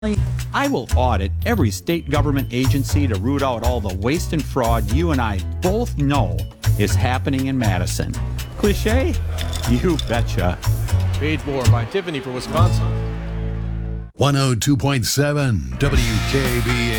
I will audit every state government agency to root out all the waste and fraud you and I both know is happening in Madison. Cliche? You betcha. Paid for by Tiffany for Wisconsin. 102.7 WKBA.